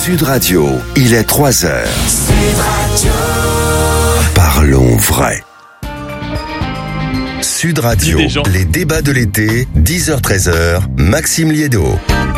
Sud Radio, il est 3h. Sud Radio. Parlons vrai. Sud Radio, les débats de l'été, 10h-13h, Maxime Liédo.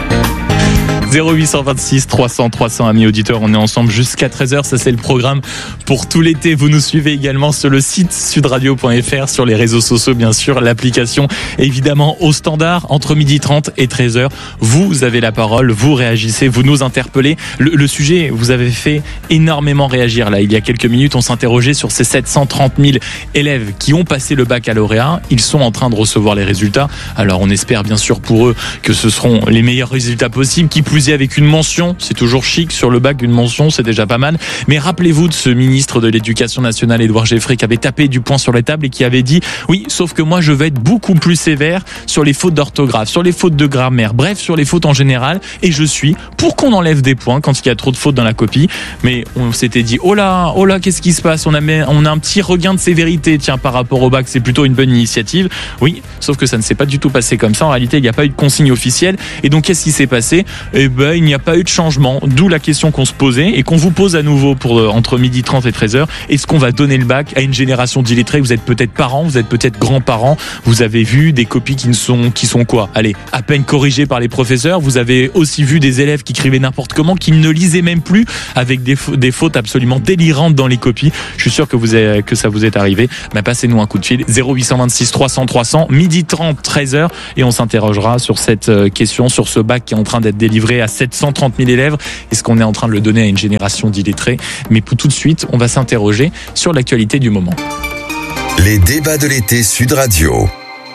0826 300 300, amis auditeurs, on est ensemble jusqu'à 13h, ça c'est le programme pour tout l'été. Vous nous suivez également sur le site sudradio.fr, sur les réseaux sociaux bien sûr, l'application évidemment au standard, entre 12h30 et 13h. Vous avez la parole, vous réagissez, vous nous interpellez. Le sujet vous avez fait énormément réagir là. Il y a quelques minutes, on s'interrogeait sur ces 730 000 élèves qui ont passé le baccalauréat. Ils sont en train de recevoir les résultats. Alors on espère bien sûr pour eux que ce seront les meilleurs résultats possibles, qui plus avec une mention, c'est toujours chic sur le bac, une mention, c'est déjà pas mal. Mais rappelez-vous de ce ministre de l'Éducation nationale, Édouard Geoffrey, qui avait tapé du poing sur les tables et qui avait dit « Oui, sauf que moi, je vais être beaucoup plus sévère sur les fautes d'orthographe, sur les fautes de grammaire, bref, sur les fautes en général. Et je suis pour qu'on enlève des points quand il y a trop de fautes dans la copie. » Mais on s'était dit « Oh là, qu'est-ce qui se passe ? On a un petit regain de sévérité, tiens, par rapport au bac, c'est plutôt une bonne initiative. » Oui, sauf que ça ne s'est pas du tout passé comme ça. En réalité, il n'y a pas eu de consigne officielle. Et donc, qu'est-ce qui s'est passé ? Il n'y a pas eu de changement, d'où la question qu'on se posait et qu'on vous pose à nouveau pour entre 12h30 et 13h. Est-ce qu'on va donner le bac à une génération d'illettrés ? Vous êtes peut-être parents, vous êtes peut-être grands-parents, vous avez vu des copies qui sont quoi ? Allez, à peine corrigées par les professeurs. Vous avez aussi vu des élèves qui écrivaient n'importe comment, qui ne lisaient même plus, avec des fautes absolument délirantes dans les copies. Je suis sûr que ça vous est arrivé. Mais passez-nous un coup de fil, 0826 300 300, 12h30, 13h, et on s'interrogera sur cette question, sur ce bac qui est en train d'être délivré à 730 000 élèves. Est-ce qu'on est en train de le donner à une génération d'illettrés ? Mais pour tout de suite, on va s'interroger sur l'actualité du moment. Les débats de l'été Sud Radio.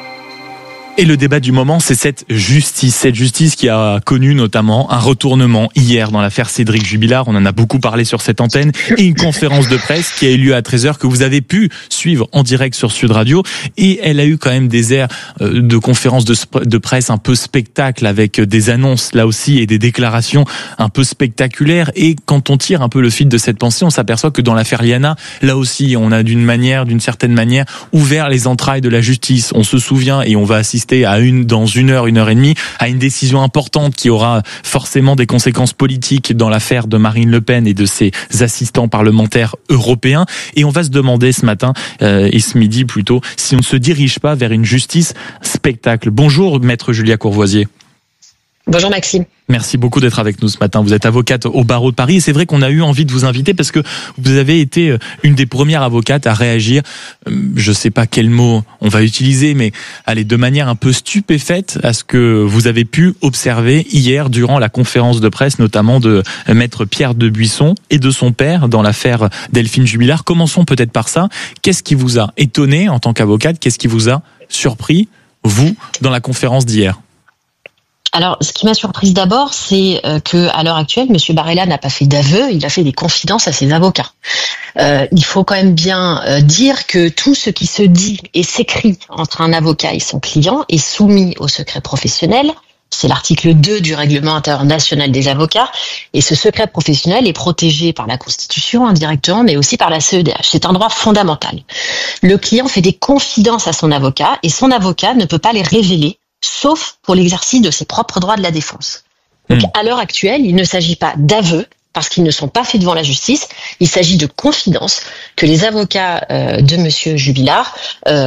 Et le débat du moment, c'est cette justice qui a connu notamment un retournement hier dans l'affaire Cédric Jubilard. On en a beaucoup parlé sur cette antenne, et une conférence de presse qui a eu lieu à 13h que vous avez pu suivre en direct sur Sud Radio. Et elle a eu quand même des airs de conférence de presse un peu spectacle, avec des annonces là aussi et des déclarations un peu spectaculaires. Et quand on tire un peu le fil de cette pensée, on s'aperçoit que dans l'affaire Liana, là aussi, on a d'une certaine manière ouvert les entrailles de la justice. On se souvient, et on va assister dans une heure et demie, à une décision importante qui aura forcément des conséquences politiques dans l'affaire de Marine Le Pen et de ses assistants parlementaires européens. Et on va se demander ce matin, et ce midi plutôt, si on ne se dirige pas vers une justice spectacle. Bonjour, maître Julia Courvoisier. Bonjour Maxime. Merci beaucoup d'être avec nous ce matin. Vous êtes avocate au barreau de Paris, et c'est vrai qu'on a eu envie de vous inviter parce que vous avez été une des premières avocates à réagir, je sais pas quel mot on va utiliser, mais allez, de manière un peu stupéfaite à ce que vous avez pu observer hier durant la conférence de presse, notamment de maître Pierre Debuisson et de son père dans l'affaire Delphine Jubilard. Commençons peut-être par ça. Qu'est-ce qui vous a étonné en tant qu'avocate ? Qu'est-ce qui vous a surpris, vous, dans la conférence d'hier ? Alors, ce qui m'a surprise d'abord, c'est que à l'heure actuelle, M. Barella n'a pas fait d'aveu, il a fait des confidences à ses avocats. Il faut quand même bien dire que tout ce qui se dit et s'écrit entre un avocat et son client est soumis au secret professionnel. C'est l'article 2 du règlement international des avocats, et ce secret professionnel est protégé par la Constitution indirectement, mais aussi par la CEDH. C'est un droit fondamental. Le client fait des confidences à son avocat, et son avocat ne peut pas les révéler, sauf pour l'exercice de ses propres droits de la défense. Donc, à l'heure actuelle, il ne s'agit pas d'aveux, parce qu'ils ne sont pas faits devant la justice. Il s'agit de confidences que les avocats de Monsieur Jubilard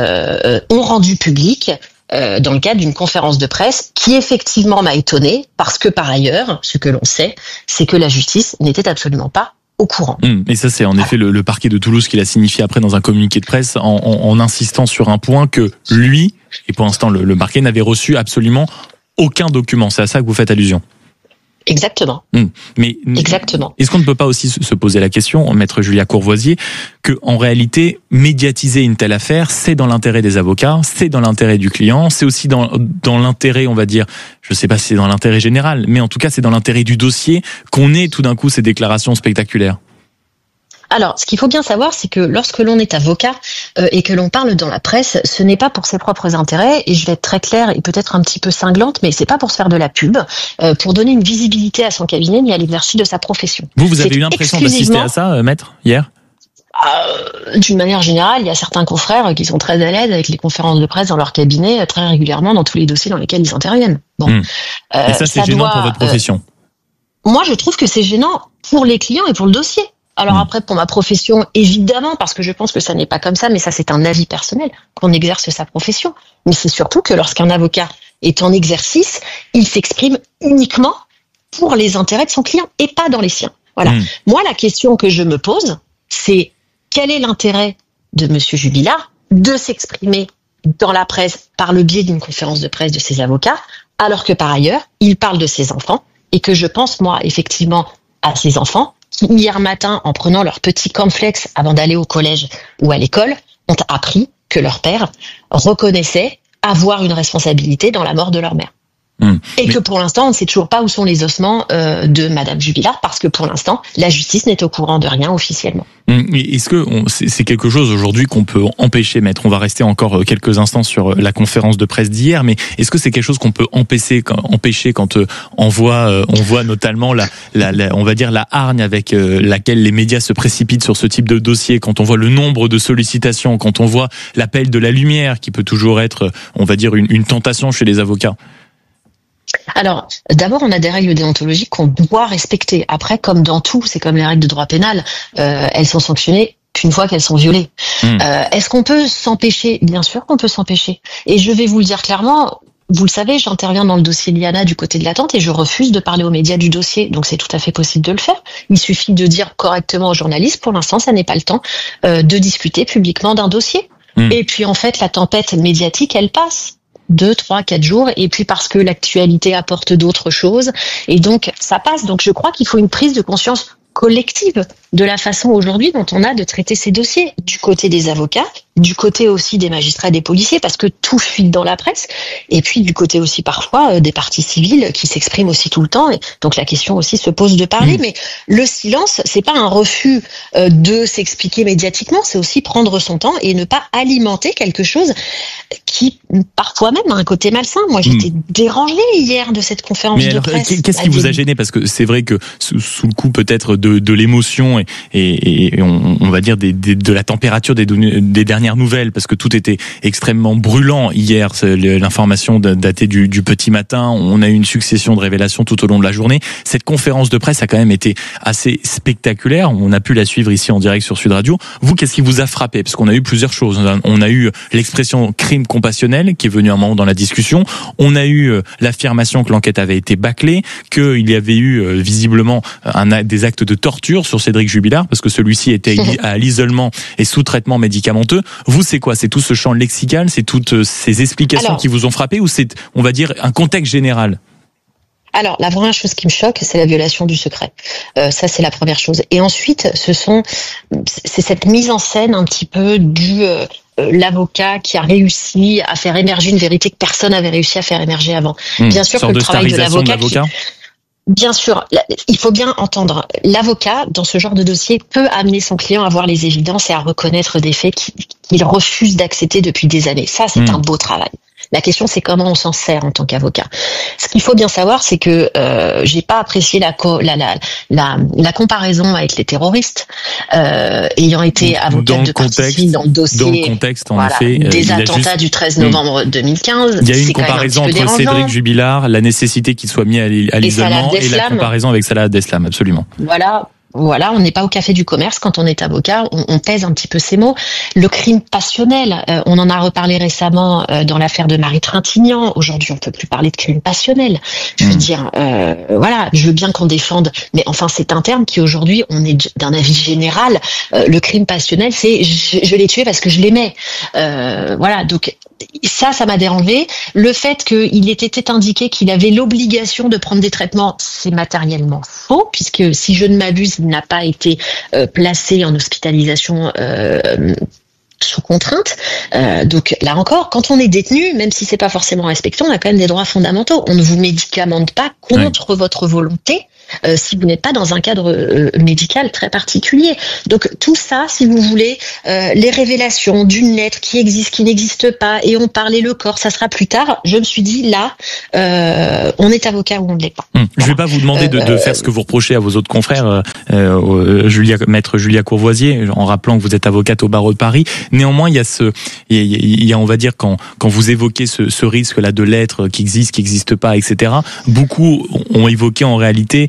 ont rendues publiques dans le cadre d'une conférence de presse qui effectivement m'a étonnée, parce que par ailleurs, ce que l'on sait, c'est que la justice n'était absolument pas au courant. Et ça, c'est en effet le parquet de Toulouse qui l'a signifié après dans un communiqué de presse en insistant sur un point que lui, et pour l'instant le parquet, n'avait reçu absolument aucun document. C'est à ça que vous faites allusion. Exactement. Mais exactement. Est-ce qu'on ne peut pas aussi se poser la question, maître Julia Courvoisier, que en réalité, médiatiser une telle affaire, c'est dans l'intérêt des avocats, c'est dans l'intérêt du client, c'est aussi dans l'intérêt, on va dire, je sais pas si c'est dans l'intérêt général, mais en tout cas, c'est dans l'intérêt du dossier qu'on ait tout d'un coup ces déclarations spectaculaires. Alors, ce qu'il faut bien savoir, c'est que lorsque l'on est avocat et que l'on parle dans la presse, ce n'est pas pour ses propres intérêts, et je vais être très claire et peut-être un petit peu cinglante, mais c'est pas pour se faire de la pub, pour donner une visibilité à son cabinet ni à l'exercice de sa profession. Vous avez eu l'impression d'assister à ça, maître, hier ? D'une manière générale, il y a certains confrères qui sont très à l'aise avec les conférences de presse dans leur cabinet très régulièrement dans tous les dossiers dans lesquels ils interviennent. Bon, Et ça, c'est gênant pour votre profession. moi, je trouve que c'est gênant pour les clients et pour le dossier. Alors après, pour ma profession, évidemment, parce que je pense que ça n'est pas comme ça, mais ça, c'est un avis personnel, qu'on exerce sa profession. Mais c'est surtout que lorsqu'un avocat est en exercice, il s'exprime uniquement pour les intérêts de son client et pas dans les siens. Voilà. Moi, la question que je me pose, c'est quel est l'intérêt de Monsieur Jubilard de s'exprimer dans la presse par le biais d'une conférence de presse de ses avocats, alors que par ailleurs, il parle de ses enfants et que je pense, moi, effectivement, à ses enfants qui, hier matin, en prenant leur petit cornflakes avant d'aller au collège ou à l'école, ont appris que leur père reconnaissait avoir une responsabilité dans la mort de leur mère. Que pour l'instant, on ne sait toujours pas où sont les ossements de Madame Jubilard, parce que pour l'instant, la justice n'est au courant de rien officiellement. Est-ce que c'est quelque chose aujourd'hui qu'on peut empêcher, maître? On va rester encore quelques instants sur la conférence de presse d'hier, mais est-ce que c'est quelque chose qu'on peut empêcher quand on voit notamment on va dire la hargne avec laquelle les médias se précipitent sur ce type de dossier, quand on voit le nombre de sollicitations, quand on voit l'appel de la lumière qui peut toujours être, on va dire, une tentation chez les avocats? Alors, d'abord, on a des règles déontologiques qu'on doit respecter. Après, comme dans tout, c'est comme les règles de droit pénal, elles sont sanctionnées qu'une fois qu'elles sont violées. Est-ce qu'on peut s'empêcher? Bien sûr qu'on peut s'empêcher. Et je vais vous le dire clairement, vous le savez, j'interviens dans le dossier Liana du côté de l'attente et je refuse de parler aux médias du dossier. Donc c'est tout à fait possible de le faire. Il suffit de dire correctement aux journalistes, pour l'instant, ça n'est pas le temps de discuter publiquement d'un dossier. Et puis en fait, la tempête médiatique, elle passe. 2, 3, 4 jours, et puis parce que l'actualité apporte d'autres choses, et donc ça passe. Donc je crois qu'il faut une prise de conscience collective de la façon aujourd'hui dont on a de traiter ces dossiers, du côté des avocats, du côté aussi des magistrats et des policiers, parce que tout fuite dans la presse, et puis du côté aussi parfois des parties civiles qui s'expriment aussi tout le temps, et donc la question aussi se pose de parler, mais le silence, c'est pas un refus de s'expliquer médiatiquement, c'est aussi prendre son temps et ne pas alimenter quelque chose qui parfois même a un côté malsain. Moi j'étais dérangée hier de cette conférence de presse. Qu'est-ce qui vous a gêné? Parce que c'est vrai que sous le coup peut-être de l'émotion et on va dire de la température des dernières nouvelles, parce que tout était extrêmement brûlant hier, l'information datée du petit matin, on a eu une succession de révélations tout au long de la journée. Cette conférence de presse a quand même été assez spectaculaire, on a pu la suivre ici en direct sur Sud Radio. Vous, qu'est-ce qui vous a frappé? Parce qu'on a eu plusieurs choses. On a eu l'expression crime compassionnel qui est venue un moment dans la discussion, on a eu l'affirmation que l'enquête avait été bâclée, qu'il y avait eu visiblement des actes de torture sur Cédric Jubilard, parce que celui-ci était à l'isolement et sous traitement médicamenteux. Vous, c'est quoi? C'est tout ce champ lexical, c'est toutes ces explications qui vous ont frappé, ou c'est, on va dire, un contexte général? Alors, la première chose qui me choque, c'est la violation du secret. Ça, c'est la première chose. Et ensuite, c'est cette mise en scène un petit peu du l'avocat qui a réussi à faire émerger une vérité que personne n'avait réussi à faire émerger avant. Bien sûr que le travail de l'avocat. Bien sûr, il faut bien entendre. L'avocat, dans ce genre de dossier, peut amener son client à voir les évidences et à reconnaître des faits qu'il refuse d'accepter depuis des années. Ça, c'est un beau travail. La question, c'est comment on s'en sert en tant qu'avocat. Ce qu'il faut bien savoir, c'est que j'ai pas apprécié la comparaison avec les terroristes, ayant été avocat de partie civile dans le dossier. Dans le contexte, en effet, des attentats du 13 novembre 2015. Il y a une comparaison entre Cédric Jubilard, la nécessité qu'il soit mis à l'isolement, et la comparaison avec Salah Abdeslam, absolument. Voilà, on n'est pas au café du commerce quand on est avocat, on pèse un petit peu ces mots. Le crime passionnel, on en a reparlé récemment dans l'affaire de Marie Trintignant. Aujourd'hui, on peut plus parler de crime passionnel. Je veux dire, voilà, je veux bien qu'on défende, mais enfin, c'est un terme qui aujourd'hui, on est d'un avis général. Le crime passionnel, c'est je l'ai tué parce que je l'aimais. Voilà, donc ça m'a dérangé. Le fait qu'il ait été indiqué qu'il avait l'obligation de prendre des traitements, c'est matériellement faux, puisque si je ne m'abuse, il n'a pas été placé en hospitalisation sous contrainte. Donc là encore, quand on est détenu, même si c'est pas forcément respecté, on a quand même des droits fondamentaux. On ne vous médicamente pas contre votre volonté. Si vous n'êtes pas dans un cadre médical très particulier. Donc tout ça, si vous voulez, les révélations d'une lettre qui existe, qui n'existe pas, et on parlait le corps, ça sera plus tard. Je me suis dit, là, on est avocat ou on ne l'est pas. Je ne vais pas vous demander de faire ce que vous reprochez à vos autres confrères, maître Julia Courvoisier, en rappelant que vous êtes avocate au barreau de Paris. Néanmoins, il y a on va dire, quand vous évoquez ce risque-là de lettres qui existe pas, etc., beaucoup ont évoqué en réalité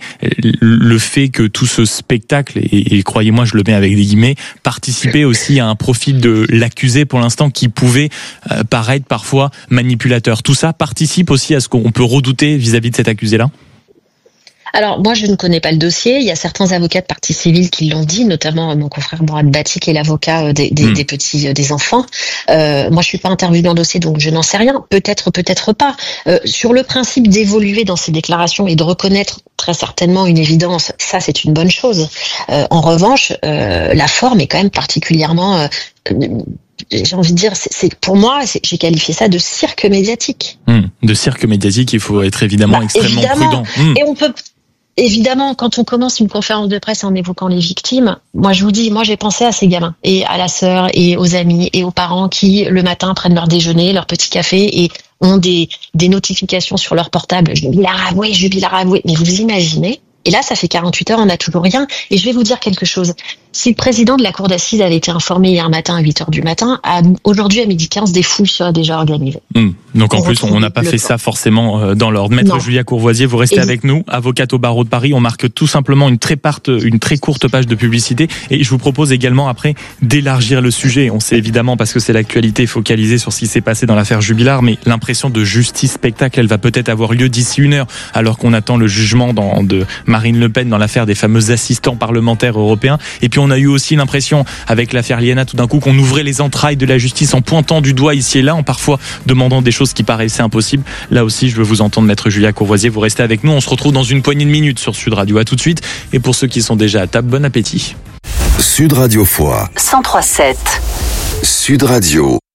le fait que tout ce spectacle, et croyez-moi, je le mets avec des guillemets, participait aussi à un profil de l'accusé pour l'instant qui pouvait paraître parfois manipulateur. Tout ça participe aussi à ce qu'on peut redouter vis-à-vis de cet accusé-là? Alors, moi, je ne connais pas le dossier. Il y a certains avocats de partie civile qui l'ont dit, notamment mon confrère Mourad Bati, qui est l'avocat des petits, des enfants. Moi, je suis pas intervenue dans le dossier, donc je n'en sais rien. Peut-être, peut-être pas. Sur le principe d'évoluer dans ces déclarations et de reconnaître très certainement une évidence, ça, c'est une bonne chose. En revanche, la forme est quand même particulièrement... j'ai envie de dire, c'est pour moi, j'ai qualifié ça de cirque médiatique. De cirque médiatique, il faut être évidemment extrêmement prudent. Et on peut... Évidemment, quand on commence une conférence de presse en évoquant les victimes, moi je vous dis, moi j'ai pensé à ces gamins et à la sœur et aux amis et aux parents qui le matin prennent leur déjeuner, leur petit café et ont des notifications sur leur portable. Jubilard avoué. Mais vous imaginez? Et là, ça fait 48 heures, on n'a toujours rien. Et je vais vous dire quelque chose. Si le président de la cour d'assises avait été informé hier matin à 8 heures du matin, aujourd'hui à 12h15, des fouilles seraient déjà organisées. Donc en plus, on n'a pas fait ça forcément dans l'ordre. Maître Julia Courvoisier, vous restez avec nous, avocate au barreau de Paris. On marque tout simplement une très courte page de publicité. Et je vous propose également après d'élargir le sujet. On sait évidemment, parce que c'est l'actualité, focalisée sur ce qui s'est passé dans l'affaire Jubilard, mais l'impression de justice spectacle, elle va peut-être avoir lieu d'ici 1 heure, alors qu'on attend le jugement de Marine Le Pen dans l'affaire des fameux assistants parlementaires européens. Et puis on a eu aussi l'impression, avec l'affaire Liana, tout d'un coup, qu'on ouvrait les entrailles de la justice en pointant du doigt ici et là, en parfois demandant des choses qui paraissaient impossibles. Là aussi, je veux vous entendre, Maître Julia Courvoisier. Vous restez avec nous. On se retrouve dans une poignée de minutes sur Sud Radio. À tout de suite. Et pour ceux qui sont déjà à table, bon appétit. Sud Radio Foix 103.7. Sud Radio.